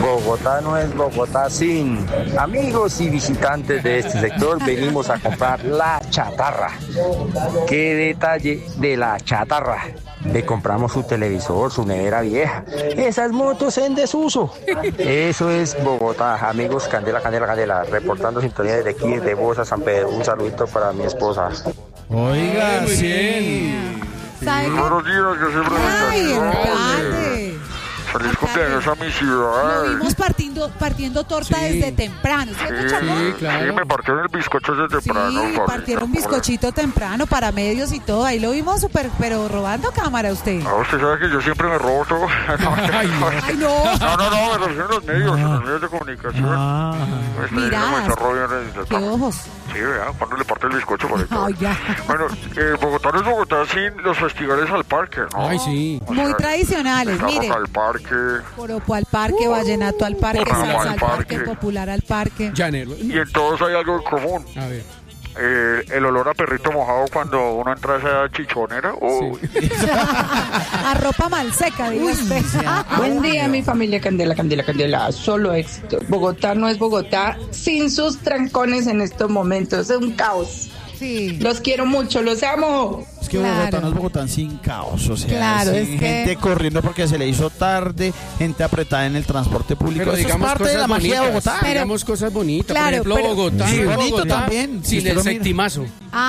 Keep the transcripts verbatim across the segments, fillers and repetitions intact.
Bogotá no es Bogotá sin amigos y visitantes de este sector. Venimos a comprar la chatarra. Qué detalle de la chatarra. Le compramos su televisor, su nevera vieja, esas motos en desuso. Eso es Bogotá, amigos. Candela, Candela, Candela, reportando sintonía desde aquí, desde Bosa, San Pedro. Un saludito para mi esposa. Oiga, Muy sí. bien. ¿Sabe qué? Buenos días, yo siempre Ay, me alcalde. Feliz cumpleaños a mi Lo ciudad. vimos partiendo, partiendo torta Sí. desde temprano, ¿cierto, Sí, Chapón? Sí, claro. sí, me partieron el bizcocho desde Sí, temprano. Fabito. partieron bizcochito temprano para medios y todo. Ahí lo vimos súper, pero robando cámara usted. Ah, usted sabe que yo siempre me robo todo. Ay, no. Ay, no. No, no, no, me refiero a los medios, a los medios de comunicación. Ah, Pues, Miradas. me desarrollo en el- Qué ojos. Sí, vea, cuando le parte el bizcocho por ahí. Ay, ya. Bueno, eh, Bogotá no es Bogotá sin los festivales al parque, ¿no? Ay, sí. O Muy sea, tradicionales, Rock mire. al parque. Poropo al parque, vallenato al parque, Porramo salsa al al parque, parque. popular al parque. Llanero. Y en todos hay algo en común. A ver. Eh, el olor a perrito mojado cuando uno entra a esa chichonera. Uy. A ropa mal seca, diga usted. Buen día, mi familia Candela, Candela, Candela. Solo éxito. Bogotá no es Bogotá sin sus trancones en estos momentos. Es un caos. Sí. Los quiero mucho, los amo. es que Claro. Bogotá no es Bogotá sin caos, o sea, Claro, sin es que- gente corriendo porque se le hizo tarde, gente apretada en el transporte público. Pero Eso es digamos parte de cosas la magia de bonitas. Bogotá. Pero- digamos cosas bonitas. Claro, Por ejemplo, pero- Bogotá. Sí, no es bonito Bogotá también, si Sin usted el lo mira. septimazo.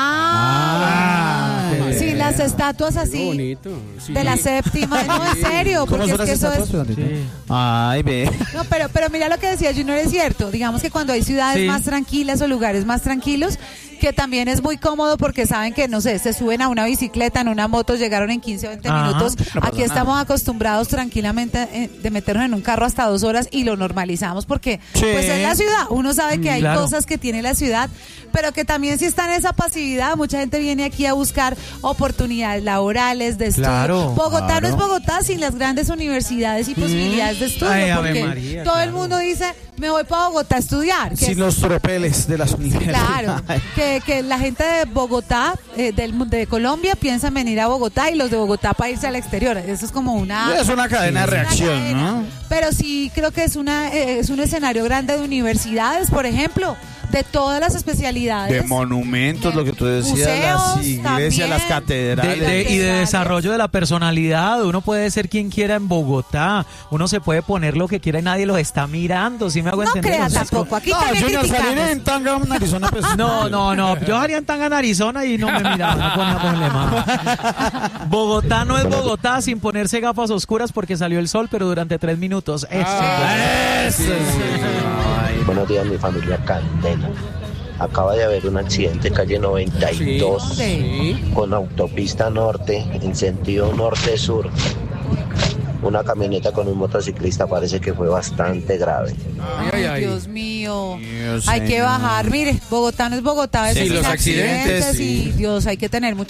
Ah, Ah, sí, las estatuas Muy así bonito. Sí. de la séptima. No, en serio, ¿Cómo porque son es que las eso es. estatuas? Espérate. Ay, ve. No, pero, pero mira lo que decía Junior, es cierto. Digamos que cuando hay ciudades Sí. más tranquilas o lugares más tranquilos, que también es muy cómodo porque saben que, no sé, se suben a una bicicleta, en una moto, llegaron en quince o veinte Ajá, minutos. no pasa Aquí nada. estamos acostumbrados tranquilamente eh, de meternos en un carro hasta dos horas y lo normalizamos porque Sí. pues es la ciudad. Uno sabe que hay Claro. cosas que tiene la ciudad, pero que también si está en esa pasividad, mucha gente viene aquí a buscar oportunidades laborales, de estudio. Claro, Bogotá claro. no es Bogotá sin las grandes universidades y posibilidades de estudio, Ay, Ave porque María, todo el claro. mundo dice, me voy para Bogotá a estudiar. que Sin es- los tropeles de las universidades. Claro, que, que la gente de Bogotá, eh, del, mu- de Colombia, piensa en venir a Bogotá y los de Bogotá para irse al exterior. Eso es como una... Es una cadena de es una reacción, cadena. ¿no? Pero sí creo que es, una, eh, es un escenario grande de universidades, por ejemplo, de todas las especialidades. De monumentos, lo que tú decías, las Museos iglesias, también. las De- catedrales. de- y de Catedrales. desarrollo de la personalidad. Uno puede ser quien quiera en Bogotá. Uno se puede poner lo que quiera y nadie los está mirando. ¿Sí me hago No entender? crea O sea, es tampoco, aquí No, también Junior, salir criticamos. en tanga en Arizona, pues. No, no, no. Yo salía en tanga en Arizona y no me miraba, no ponía problema. Bogotá no es Bogotá sin ponerse gafas oscuras porque salió el sol, pero durante tres minutos. Eso. Ah, Eso sí. sí. Buenos días, mi familia Candela. Acaba de haber un accidente calle noventa y dos Sí. con autopista norte en sentido norte-sur. Una camioneta con un motociclista parece que fue bastante grave. Ay, ay, ay. Dios mío. Dios, Hay que señor. bajar. Mire, Bogotá no es Bogotá. A veces Sí, sin los accidentes, y sí. Dios, hay que tener mucho